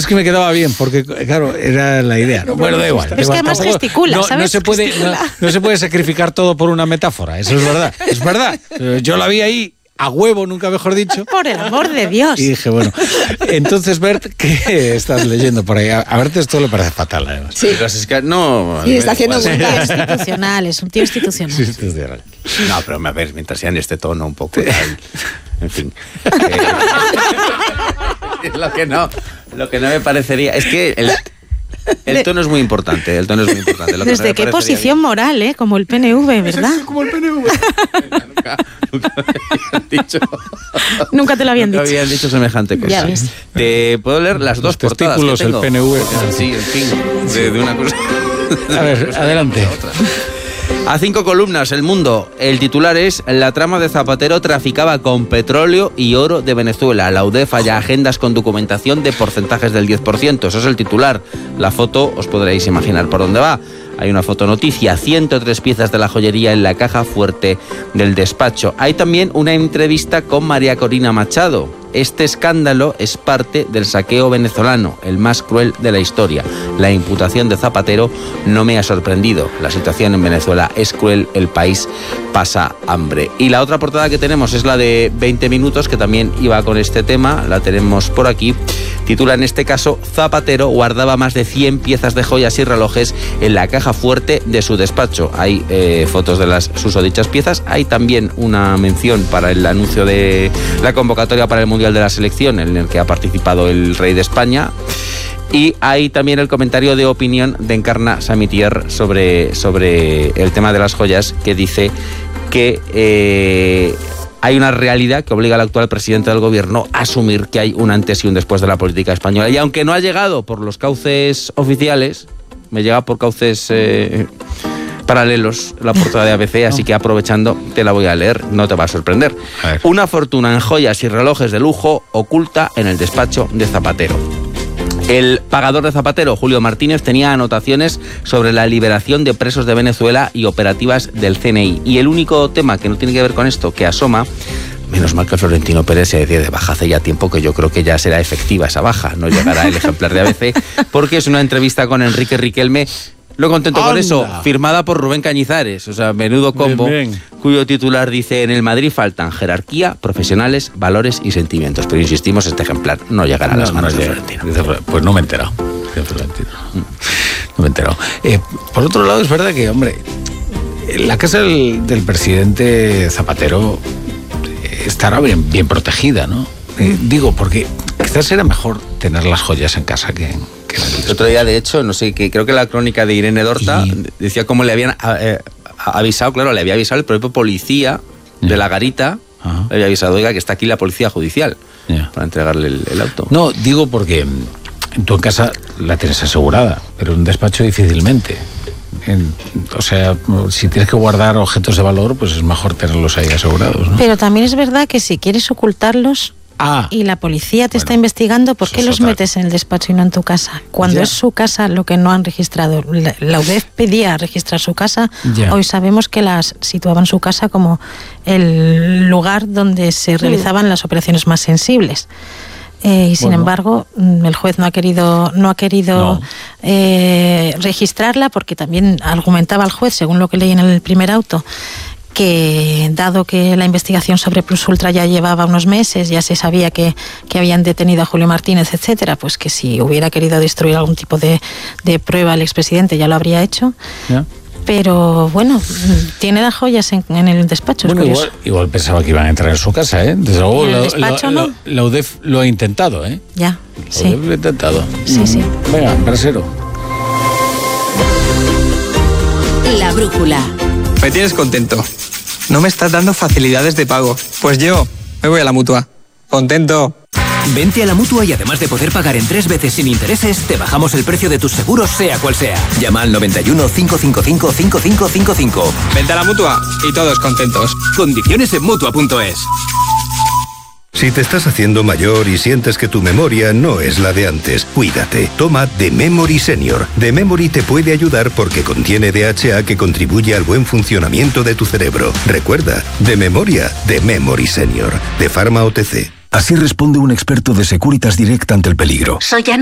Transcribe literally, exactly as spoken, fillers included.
Es que me quedaba bien, porque claro, era la idea. ¿no? Bueno, da igual. Pero es que además gesticula, no, ¿sabes? No se, puede, no, no se puede sacrificar todo por una metáfora, eso es verdad. Es verdad. Yo la vi ahí a huevo, nunca mejor dicho. Por el amor de Dios. Y dije, bueno, entonces, Bert, ¿qué estás leyendo por ahí? A Bert esto le parece fatal, además. Sí. Es que no... Sí, está haciendo Es un tío institucional, es un tío institucional. Sí, institucional. No, pero a ver, mientras sea en este tono un poco... Tal, en fin. Eh, lo que no, lo que no me parecería... Es que el... El tono es muy importante, el tono es muy importante. Lo que Desde no qué posición bien. moral, ¿eh? Como el P N V, ¿verdad? Como el P N V. nunca, nunca me habían dicho. Nunca te lo habían nunca dicho. habían dicho semejante cosa. Ya ves. Te puedo leer las dos Los portadas testículos, que tengo. el P N V. Sí, en fin, de, de una cosa. A ver, adelante. A cinco columnas, El Mundo. El titular es: la trama de Zapatero traficaba con petróleo y oro de Venezuela. La U D E falla agendas con documentación de porcentajes del diez por ciento. Eso es el titular. La foto, os podréis imaginar por dónde va. Hay una fotonoticia, ciento tres piezas de la joyería en la caja fuerte del despacho. Hay también una entrevista con María Corina Machado. Este escándalo es parte del saqueo venezolano, el más cruel de la historia. La imputación de Zapatero no me ha sorprendido. La situación en Venezuela es cruel, el país pasa hambre. Y la otra portada que tenemos es la de veinte minutos, que también iba con este tema, la tenemos por aquí. Titula en este caso: Zapatero guardaba más de cien piezas de joyas y relojes en la caja fuerte de su despacho. Hay eh, fotos de las susodichas piezas. Hay también una mención para el anuncio de la convocatoria para el Mundial de la Selección, en el que ha participado el rey de España. Y hay también el comentario de opinión de Encarna Samitier sobre, sobre el tema de las joyas, que dice que eh, hay una realidad que obliga al actual presidente del gobierno a asumir que hay un antes y un después de la política española. Y aunque no ha llegado por los cauces oficiales, me llega por cauces eh, paralelos la portada de A B C, así que aprovechando te la voy a leer, no te va a sorprender. A Una fortuna en joyas y relojes de lujo oculta en el despacho de Zapatero. El pagador de Zapatero, Julio Martínez, tenía anotaciones sobre la liberación de presos de Venezuela y operativas del C N I. Y el único tema que no tiene que ver con esto, que asoma, menos mal que Florentino Pérez se decía de baja hace ya tiempo, que yo creo que ya será efectiva esa baja, no llegará el ejemplar de A B C, porque es una entrevista con Enrique Riquelme. Lo contento con ¡Anda! eso, firmada por Rubén Cañizares, o sea, menudo combo, Bien, bien. cuyo titular dice: en el Madrid faltan jerarquía, profesionales, valores y sentimientos. Pero insistimos, este ejemplar no llegará a las No, manos no de llega. Florentino. Pues no me he enterado. Dice Florentino. No me he enterado. Eh, por otro lado, es verdad que, hombre, la casa del, del presidente Zapatero estará bien, bien protegida, ¿no? Eh, digo, porque quizás era mejor tener las joyas en casa que... que en el El otro día, de hecho, no sé, que creo que la crónica de Irene Dorta Y- decía cómo le habían eh, avisado, claro, le había avisado el propio policía de Ya. la garita, Ajá. le había avisado, oiga, que está aquí la policía judicial, Ya. para entregarle el, el auto. No, digo porque mm, tú en casa la tienes asegurada, pero en un despacho difícilmente. En- o sea, si tienes que guardar objetos de valor, pues es mejor tenerlos ahí asegurados, ¿no? Pero también es verdad que si quieres ocultarlos Ah, y la policía te Bueno, está investigando, ¿por eso qué es los otra- metes en el despacho y no en tu casa? Cuando Ya. es su casa lo que no han registrado. La, la U D E F pedía registrar su casa. Ya. Hoy sabemos que las situaban su casa como el lugar donde se realizaban las operaciones más sensibles. Eh, y sin Bueno. embargo, mm, el juez no ha querido, no ha querido No. eh, registrarla, porque también argumentaba el juez, según lo que leí en el primer auto, que dado que la investigación sobre Plus Ultra ya llevaba unos meses, ya se sabía que, que habían detenido a Julio Martínez, etcétera, pues que si hubiera querido destruir algún tipo de, de prueba el expresidente ya lo habría hecho. ¿ya? Pero bueno, tiene las joyas en, en el despacho. Bueno, es igual, curioso. igual pensaba que iban a entrar en su casa, ¿eh? Desde luego, ¿En el la, despacho la- no? la- la U D E F lo ha intentado, ¿eh? Ya, La sí. U D E F lo ha intentado. Sí, sí. Venga, brasero. La brújula. Me tienes contento. No me estás dando facilidades de pago. Pues yo me voy a la Mutua. Contento. Vente a la Mutua y además de poder pagar en tres veces sin intereses, te bajamos el precio de tus seguros sea cual sea. Llama al noventa y uno, cinco cinco cinco, cinco cinco cinco cinco. Vente a la Mutua y todos contentos. Condiciones en Mutua punto es. Si te estás haciendo mayor y sientes que tu memoria no es la de antes, cuídate. Toma The Memory Senior. The Memory te puede ayudar porque contiene D H A que contribuye al buen funcionamiento de tu cerebro. Recuerda, de memoria, The Memory Senior. De Pharma O T C. Así responde un experto de Securitas Direct ante el peligro. Soy Ana.